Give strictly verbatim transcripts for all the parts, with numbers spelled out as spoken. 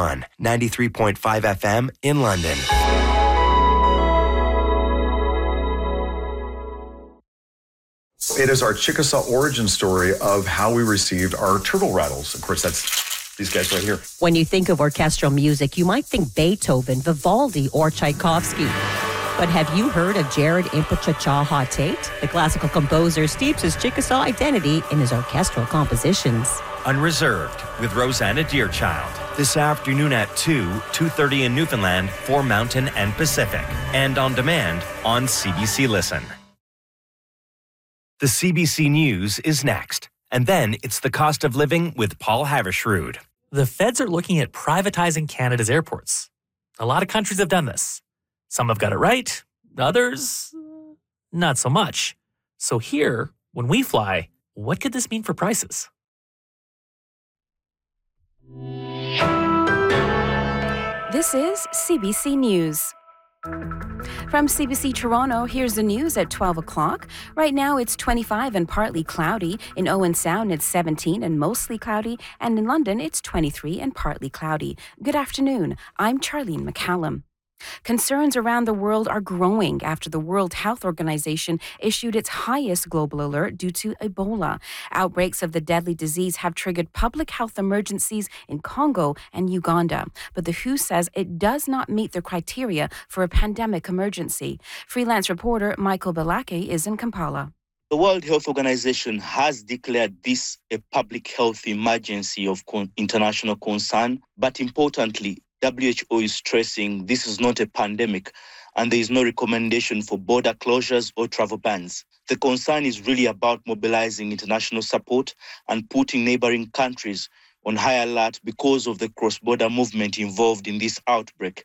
One, ninety-three point five F M in London. It is our Chickasaw origin story of how we received our turtle rattles. Of course, that's these guys right here. When you think of orchestral music, you might think Beethoven, Vivaldi, or Tchaikovsky. But have you heard of Jared Impechacha Tate? The classical composer steeps his Chickasaw identity in his orchestral compositions. Unreserved with Rosanna Deerchild. This afternoon at two, two thirty in Newfoundland for Mountain and Pacific. And on demand on C B C Listen. The C B C News is next. And then it's the cost of living with Paul Havershrud. The feds are looking at privatizing Canada's airports. A lot of countries have done this. Some have got it right, others, not so much. So here, when we fly, what could this mean for prices? This is C B C News. From C B C Toronto, here's the news at twelve o'clock. Right now, it's twenty-five and partly cloudy. In Owen Sound, it's seventeen and mostly cloudy. And in London, it's twenty-three and partly cloudy. Good afternoon. I'm Charlene McCallum. Concerns around the world are growing after the World Health Organization issued its highest global alert due to Ebola. Outbreaks of the deadly disease have triggered public health emergencies in Congo and Uganda, but the W H O says it does not meet the criteria for a pandemic emergency. Freelance reporter Michael Balake is in Kampala. The World Health Organization has declared this a public health emergency of con- international concern, but importantly, W H O is stressing this is not a pandemic and there is no recommendation for border closures or travel bans. The concern is really about mobilizing international support and putting neighboring countries on high alert because of the cross-border movement involved in this outbreak.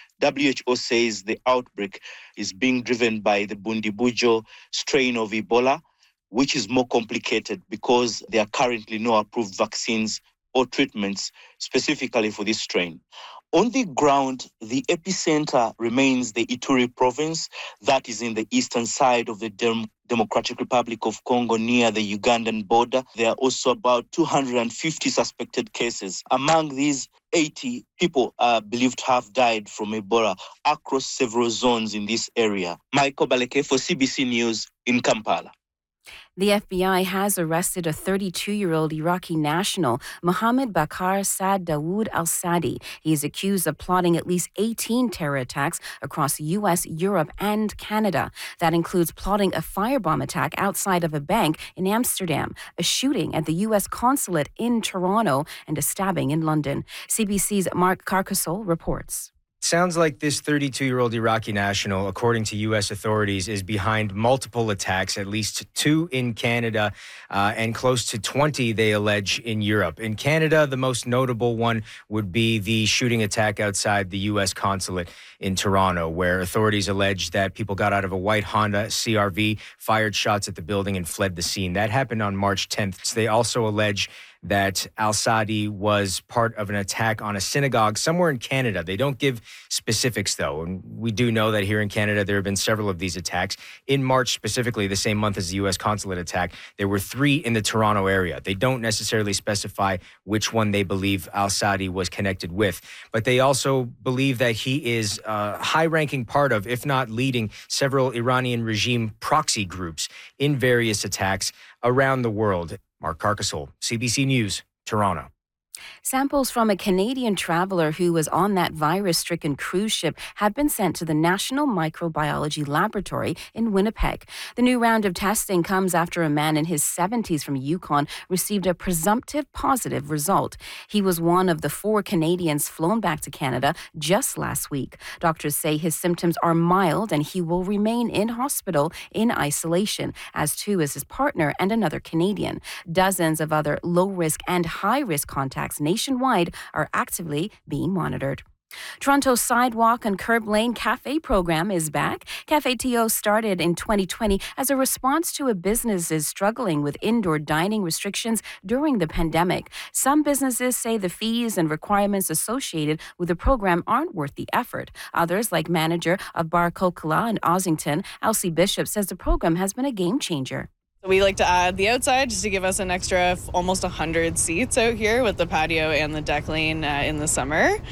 W H O says the outbreak is being driven by the Bundibugyo strain of Ebola, which is more complicated because there are currently no approved vaccines or treatments specifically for this strain. On the ground, the epicenter remains the Ituri province that is in the eastern side of the Dem- Democratic Republic of Congo near the Ugandan border. There are also about two hundred fifty suspected cases. Among these, eighty people are believed to have died from Ebola across several zones in this area. Michael Baleke for C B C News in Kampala. The F B I has arrested a thirty-two-year-old Iraqi national, Mohammed Bakar Saad Dawood al-Sadi. He is accused of plotting at least eighteen terror attacks across the U S, Europe, and Canada. That includes plotting a firebomb attack outside of a bank in Amsterdam, a shooting at the U S consulate in Toronto, and a stabbing in London. C B C's Mark Carcassol reports. Sounds like this thirty-two-year-old Iraqi national, according to U S authorities, is behind multiple attacks, at least two in Canada uh, and close to twenty, they allege, in Europe. In Canada, the most notable one would be the shooting attack outside the U S consulate in Toronto, where authorities allege that people got out of a white Honda C R V, fired shots at the building, and fled the scene. That happened on March tenth. They also allege that al-Sadi was part of an attack on a synagogue somewhere in Canada. They don't give specifics, though. And we do know that here in Canada, there have been several of these attacks. In March, specifically, the same month as the U S consulate attack, there were three in the Toronto area. They don't necessarily specify which one they believe al-Sadi was connected with. But they also believe that he is a high-ranking part of, if not leading, several Iranian regime proxy groups in various attacks around the world. Mark Carcassol, C B C News, Toronto. Samples from a Canadian traveler who was on that virus-stricken cruise ship have been sent to the National Microbiology Laboratory in Winnipeg. The new round of testing comes after a man in his seventies from Yukon received a presumptive positive result. He was one of the four Canadians flown back to Canada just last week. Doctors say his symptoms are mild and he will remain in hospital in isolation, as too is his partner and another Canadian. Dozens of other low-risk and high-risk contacts nationwide are actively being monitored. Toronto's Sidewalk and Curb Lane Cafe program is back. Cafe T O started in twenty twenty as a response to a businesses struggling with indoor dining restrictions during the pandemic. Some businesses say the fees and requirements associated with the program aren't worth the effort. Others, like manager of Bar Kokala in Ossington, Elsie Bishop, says the program has been a game changer. We like to add the outside just to give us an extra almost one hundred seats out here with the patio and the deck lane uh, in the summer.